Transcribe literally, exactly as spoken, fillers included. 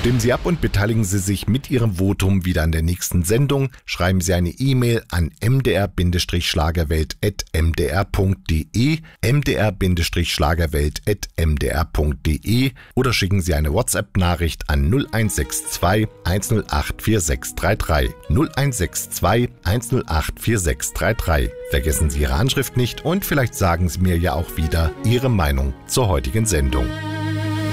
Stimmen Sie ab und beteiligen Sie sich mit Ihrem Votum wieder an der nächsten Sendung. Schreiben Sie eine E-Mail an m d r schlagerwelt at m d r punkt d e, m d r schlagerwelt at m d r punkt d e oder schicken Sie eine WhatsApp-Nachricht an null eins sechs zwei, eins null acht, vier sechs drei drei. null eins sechs zwei, eins null acht, vier sechs drei drei. Vergessen Sie Ihre Anschrift nicht und vielleicht sagen Sie mir ja auch wieder Ihre Meinung zur heutigen Sendung.